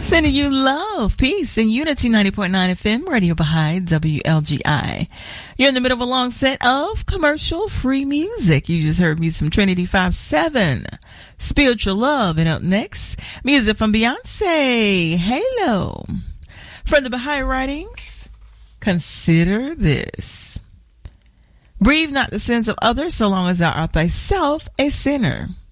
Sending you love, peace, and unity. 90.9 FM, Radio Baha'i, WLGI. You're in the middle of a long set of commercial-free music. You just heard me some Trinity 5-7, Spiritual Love. And up next, music from Beyonce, Halo. From the Baha'i Writings, consider this. Breathe not the sins of others so long as thou art thyself a sinner.